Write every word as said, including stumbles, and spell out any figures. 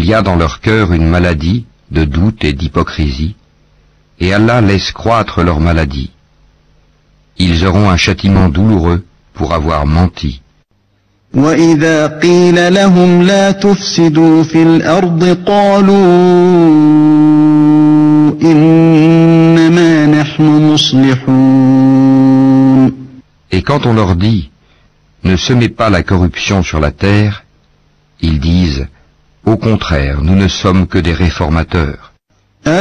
y a dans leur cœur une maladie de doute et d'hypocrisie, et Allah laisse croître leur maladie. Ils auront un châtiment douloureux pour avoir menti. وَإِذَا قِيلَ لَهُمْ لَا تُفْسِدُوا فِي الْأَرْضِ قَالُوا إِنَّمَا نَحْنُ مُصْلِحُونَ. Et quand on leur dit « Ne semez pas la corruption sur la terre », ils disent « Au contraire, nous ne sommes que des réformateurs ».